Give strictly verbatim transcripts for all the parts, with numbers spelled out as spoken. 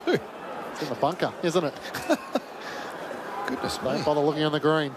It's in the bunker, isn't it? Goodness me. Don't bother looking on the green.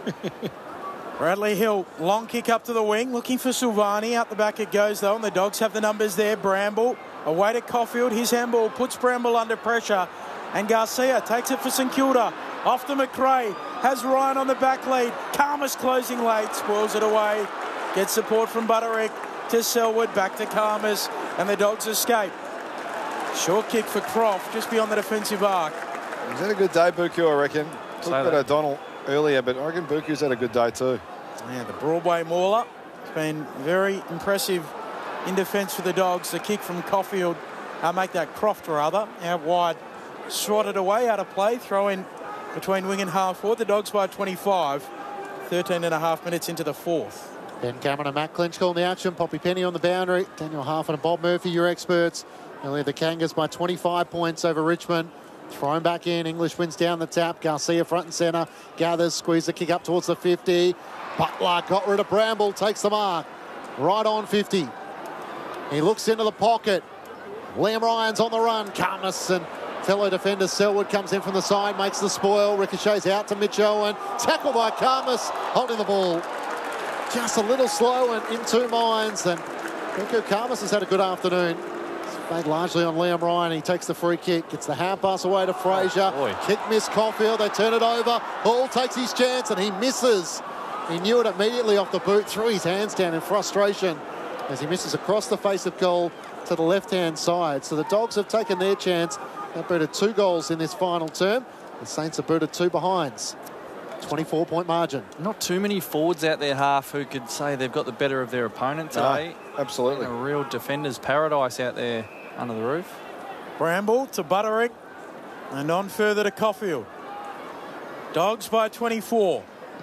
Bradley Hill, long kick up to the wing, looking for Silvani. Out the back it goes, though, and the Dogs have the numbers there. Bramble, away to Caulfield. His handball puts Bramble under pressure, and Garcia takes it for St Kilda. Off to McRae, has Ryan on the back lead. Karmas closing late, spoils it away. Gets support from Butterick to Selwood, back to Karmas, and the Dogs escape. Short kick for Croft, just beyond the defensive arc. He's had a good day, Buku, I reckon. Talked about O'Donnell earlier, but I reckon Buku's had a good day too. Yeah, the Broadway mauler. It's been very impressive in defence for the Dogs. The kick from Caulfield, uh, make that Croft rather, out wide, swatted away out of play, throw in between wing and half forward. The Dogs by twenty-five, thirteen and a half minutes into the fourth. Ben Cameron and Matt Clinch calling the action. Poppy Penny on the boundary. Daniel Harford and Bob Murphy, your experts. Earlier the Kangas by twenty-five points over Richmond. Thrown back in. English wins down the tap. Garcia front and centre. Gathers, squeeze the kick up towards the fifty. Butler got rid of Bramble. Takes the mark. Right on fifty. He looks into the pocket. Liam Ryan's on the run. Karmas and fellow defender Selwood comes in from the side. Makes the spoil. Ricochets out to Mitch Owen. Tackled by Karmas. Holding the ball. Just a little slow and in two minds. And Rico Karmas has had a good afternoon. Made largely on Liam Ryan. He takes the free kick, gets the hand pass away to Fraser. Oh, kick miss Caulfield. They turn it over. Hall takes his chance and he misses. He knew it immediately off the boot, threw his hands down in frustration as he misses across the face of goal to the left-hand side. So the Dogs have taken their chance. They've booted two goals in this final term. The Saints have booted two behinds. twenty-four point margin. Not too many forwards out there, half, who could say they've got the better of their opponent today. No, absolutely. A real defender's paradise out there under the roof. Bramble to Butterick and on further to Caulfield. Dogs by twenty-four.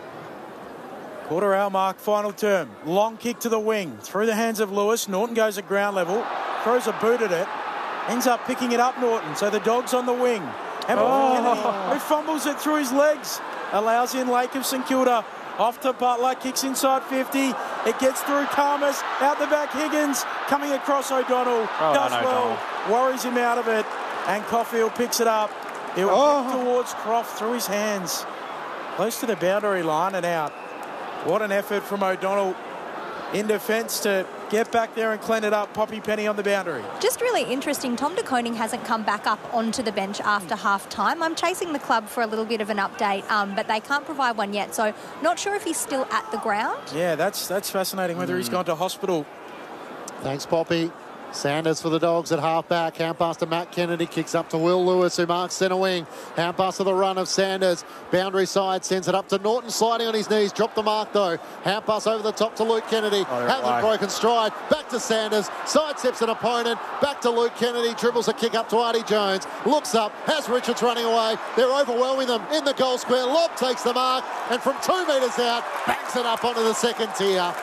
Quarter hour mark, final term. Long kick to the wing. Through the hands of Lewis. Norton goes at ground level. Throws a boot at it. Ends up picking it up, Norton. So the Dogs on the wing. And oh. Kennedy, who fumbles it through his legs. Allows in Lake of St Kilda. Off to Butler, kicks inside fifty. It gets through Karmas. Out the back, Higgins. Coming across O'Donnell. Oh, does no, well. O'Donnell. Worries him out of it. And Caulfield picks it up. It will oh. towards Croft through his hands. Close to the boundary line and out. What an effort from O'Donnell in defence to get back there and clean it up. Poppy Penny on the boundary. Just really interesting. Tom de Koning hasn't come back up onto the bench after half time. I'm chasing the club for a little bit of an update, um, but they can't provide one yet. So not sure if he's still at the ground. Yeah, that's that's fascinating whether mm. he's gone to hospital. Thanks, Poppy. Sanders for the Dogs at half-back. Hand pass to Matt Kennedy. Kicks up to Will Lewis, who marks centre wing. Hand pass to the run of Sanders. Boundary side sends it up to Norton, sliding on his knees. Dropped the mark, though. Hand pass over the top to Luke Kennedy. Oh, Hasn't right. broken stride. Back to Sanders. Sidesteps an opponent. Back to Luke Kennedy. Dribbles a kick up to Artie Jones. Looks up. Has Richards running away. They're overwhelming them in the goal square. Lobb takes the mark. And from two metres out, banks it up onto the second tier.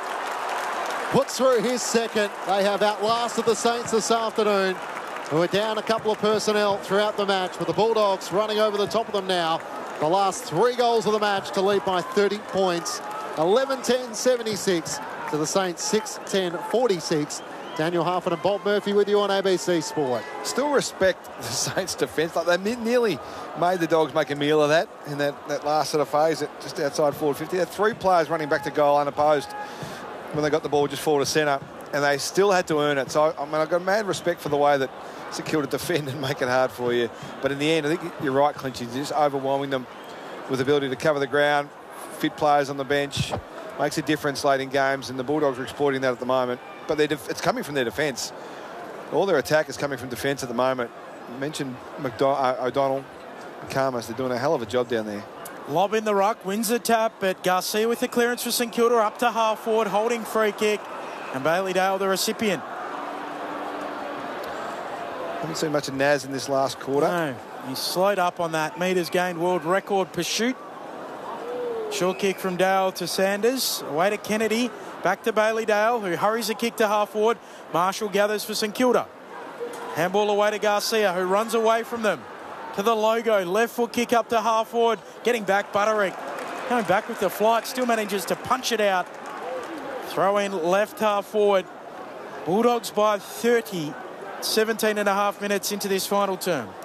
Puts through his second. They have outlasted the Saints this afternoon, who are down a couple of personnel throughout the match, with the Bulldogs running over the top of them now. The last three goals of the match to lead by thirty points. eleven ten seventy-six to the Saints six ten forty-six. Daniel Harford and Bob Murphy with you on A B C Sport. Still respect the Saints' defence. Like they nearly made the Dogs make a meal of that in that, that last sort of phase, at just outside forward fifty. They had three players running back to goal unopposed when they got the ball just forward to centre, and they still had to earn it. So, I mean, I've got mad respect for the way that St Kilda defend and make it hard for you. But in the end, I think you're right, Clinchy, just overwhelming them with the ability to cover the ground, fit players on the bench, makes a difference late in games, and the Bulldogs are exploiting that at the moment. But it's coming from their defence. All their attack is coming from defence at the moment. You mentioned McDo- uh, O'Donnell and Karmas. They're doing a hell of a job down there. Lob in the ruck, wins the tap, but Garcia with the clearance for St Kilda, up to half forward, holding free kick, and Bailey Dale the recipient. Haven't seen much of Naz in this last quarter. No, he slowed up on that metres gained world record pursuit. Short kick from Dale to Sanders, away to Kennedy, back to Bailey Dale, who hurries the kick to half forward. Marshall gathers for St Kilda. Handball away to Garcia, who runs away from them. To the logo, left foot kick up to half forward, getting back Butterick. Going back with the flight, still manages to punch it out. Throw in left half forward. Bulldogs by thirty, seventeen and a half minutes into this final term.